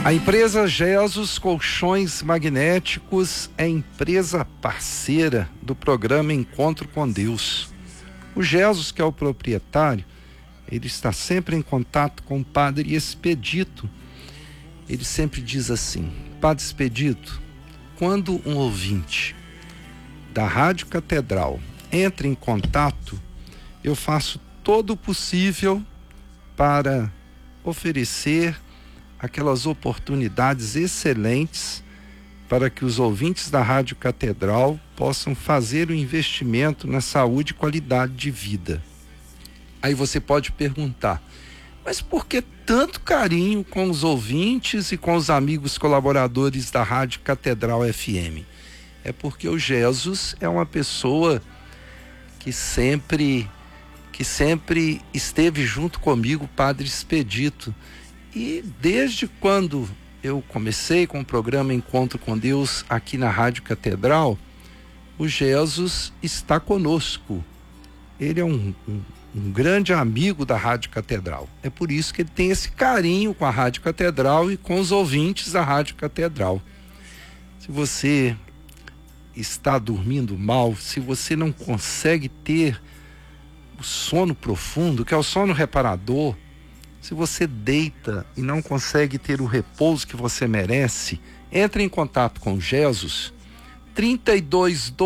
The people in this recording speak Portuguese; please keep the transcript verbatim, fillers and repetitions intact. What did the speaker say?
A empresa Jesus Colchões Magnéticos é empresa parceira do programa Encontro com Deus. O Jesus, que é o proprietário, ele está sempre em contato com o Padre Expedito. Ele sempre diz assim: Padre Expedito, quando um ouvinte da Rádio Catedral entra em contato, eu faço todo o possível para oferecer aquelas oportunidades excelentes para que os ouvintes da Rádio Catedral possam fazer o investimento na saúde e qualidade de vida. Aí você pode perguntar, mas por que tanto carinho com os ouvintes e com os amigos colaboradores da Rádio Catedral F M? É porque o Jesus é uma pessoa que sempre, que sempre esteve junto comigo, Padre Expedito. E desde quando eu comecei com o programa Encontro com Deus aqui na Rádio Catedral, o Jesus está conosco. Ele é um, um, um grande amigo da Rádio Catedral. É por isso que ele tem esse carinho com a Rádio Catedral e com os ouvintes da Rádio Catedral. Se você está dormindo mal, se você não consegue ter o sono profundo, que é o sono reparador, se você deita e não consegue ter o repouso que você merece, entre em contato com Jesus. trinta e dois